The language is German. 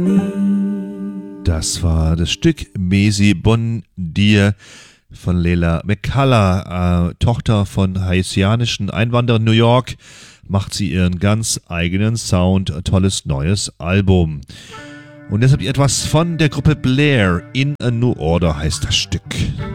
Das war das Stück Mesi Bon Dir von Leila McCullough, Tochter von haitianischen Einwanderern in New York, macht sie ihren ganz eigenen Sound, tolles neues Album. Und jetzt habt ihr etwas von der Gruppe Blair, In a New Order heißt das Stück.